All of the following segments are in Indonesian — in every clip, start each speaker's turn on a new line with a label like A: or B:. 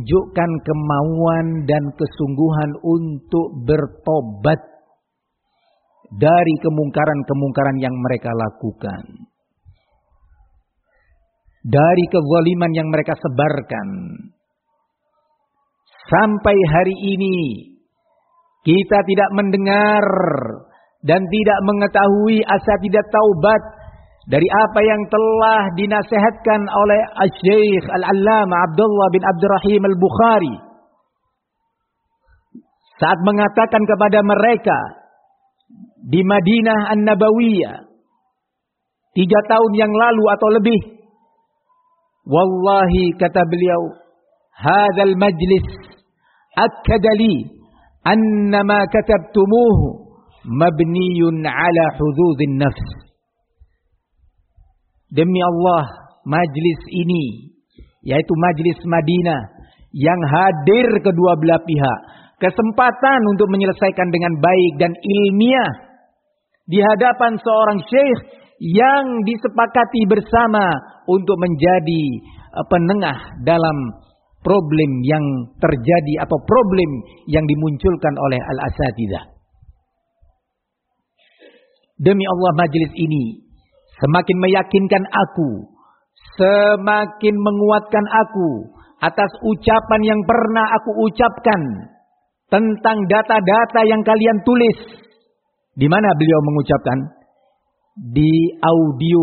A: menunjukkan kemauan dan kesungguhan untuk bertobat dari kemungkaran-kemungkaran yang mereka lakukan, dari kezaliman yang mereka sebarkan. Sampai hari ini kita tidak mendengar dan tidak mengetahui asatidzah taubat dari apa yang telah dinasihatkan oleh Asy-Syaikh Al-Allamah Abdullah bin Abdurrahim Al-Bukhari saat mengatakan kepada mereka di Madinah An-Nabawiyah 3 tahun yang lalu atau lebih, wallahi kata beliau, hadzal majlis akkada li anna ma katabtumuhu mabniyun ala hududin nafs. Demi Allah, majlis ini, yaitu majlis Madinah yang hadir kedua belah pihak, kesempatan untuk menyelesaikan dengan baik dan ilmiah di hadapan seorang syekh yang disepakati bersama untuk menjadi penengah dalam problem yang terjadi atau problem yang dimunculkan oleh al-asatidzah. Demi Allah, majlis ini semakin meyakinkan aku, semakin menguatkan aku atas ucapan yang pernah aku ucapkan tentang data-data yang kalian tulis. Di mana beliau mengucapkan? Di audio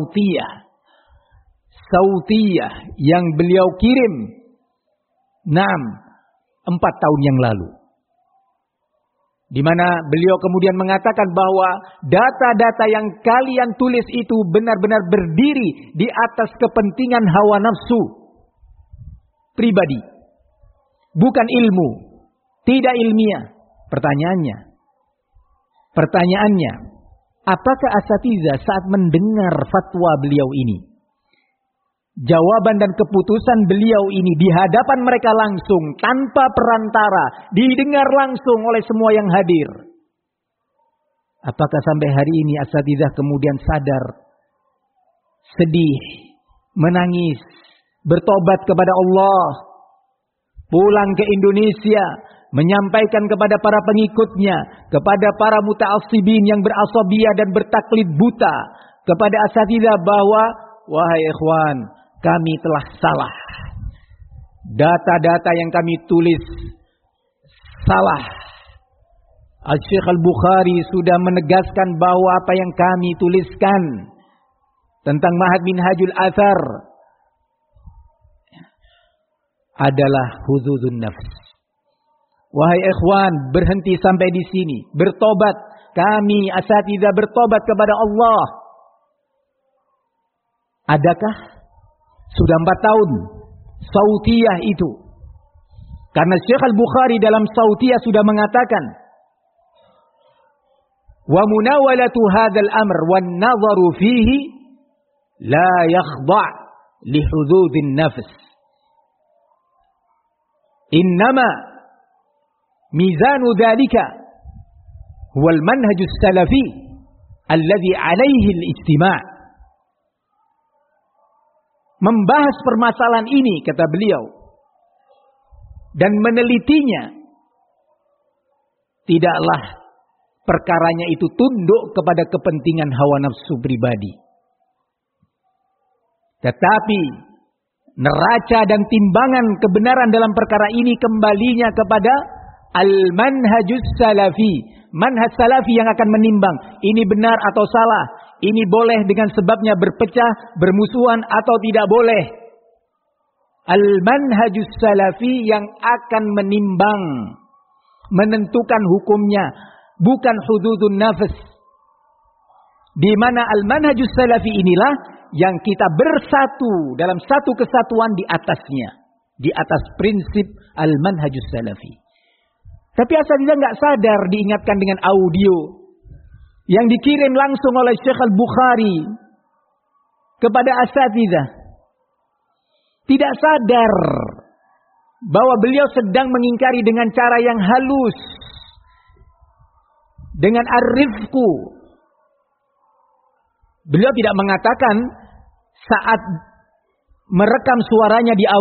A: sautiyah yang beliau kirim 4 tahun yang lalu. Di mana beliau kemudian mengatakan bahwa data-data yang kalian tulis itu benar-benar berdiri di atas kepentingan hawa nafsu pribadi, bukan ilmu, tidak ilmiah. Pertanyaannya, apakah asatidzah saat mendengar fatwa beliau ini, jawaban dan keputusan beliau ini di hadapan mereka langsung, tanpa perantara, didengar langsung oleh semua yang hadir, apakah sampai hari ini asatidzah kemudian sadar, sedih, menangis, bertobat kepada Allah, pulang ke Indonesia, menyampaikan kepada para pengikutnya, kepada para muta'assibin yang berasabiyah dan bertaklid buta, kepada asatidzah bahwa, wahai ikhwan, kami telah salah. Data-data yang kami tulis salah. Asy-Syaikh Al-Bukhari sudah menegaskan bahwa apa yang kami tuliskan tentang Ma'had Minhajul Athar adalah hududun nafs. Wahai ikhwan, berhenti sampai di sini. Bertobat. Kami asatidzah bertobat kepada Allah. Adakah sudah 4 tahun sautiyah itu? Karena Syekh Al-Bukhari dalam sautiyah sudah mengatakan, wa munawalatu hadzal amr wan nazaru fihi la yakhda' li hududin nafs. Innama mizanu dzalika huwal manhajus salafi alladhi alaihi al-ijtima'. Membahas permasalahan ini, kata beliau, dan menelitinya, tidaklah perkaranya itu tunduk kepada kepentingan hawa nafsu pribadi, tetapi neraca dan timbangan kebenaran dalam perkara ini kembalinya kepada al-manhajus salafi, manhaj salafi yang akan menimbang ini benar atau salah, ini boleh dengan sebabnya berpecah, bermusuhan atau tidak boleh. Al-manhajus salafi yang akan menimbang, menentukan hukumnya, bukan hududun nafs. Di mana al-manhajus salafi inilah yang kita bersatu dalam satu kesatuan di atasnya, di atas prinsip al-manhajus salafi. Tapi asatidzah nggak sadar, diingatkan dengan audio yang dikirim langsung oleh Syekh Al-Bukhari kepada asatidzah. Tidak sadar bahwa beliau sedang mengingkari dengan cara yang halus, dengan ar-rifqu. Beliau tidak mengatakan saat merekam suaranya di